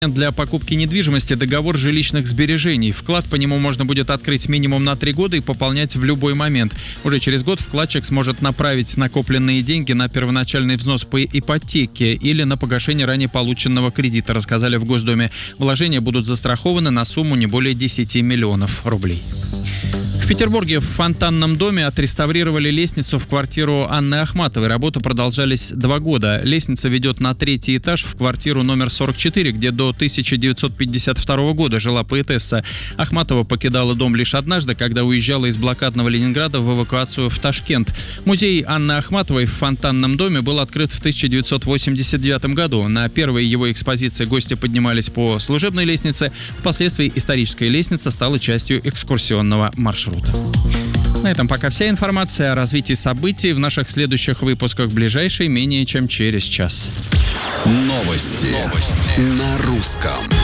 Для покупки недвижимости договор жилищных сбережений. Вклад по нему можно будет открыть минимум на 3 года и пополнять в любой момент. Уже через год вкладчик сможет направить накопленные деньги на первоначальный взнос по ипотеке или на погашение ранее полученного кредита, рассказали в Госдуме. Вложения будут застрахованы на сумму не более 10 миллионов рублей. В Петербурге в Фонтанном доме отреставрировали лестницу в квартиру Анны Ахматовой. Работы продолжались 2 года. Лестница ведет на 3-й этаж в квартиру номер 44, где до 1952 года жила поэтесса. Ахматова покидала дом лишь однажды, когда уезжала из блокадного Ленинграда в эвакуацию в Ташкент. Музей Анны Ахматовой в Фонтанном доме был открыт в 1989 году. На первой его экспозиции гости поднимались по служебной лестнице. Впоследствии историческая лестница стала частью экскурсионного маршрута. На этом пока вся информация. О развитии событий в наших следующих выпусках ближайшей менее чем через час. Новости на русском.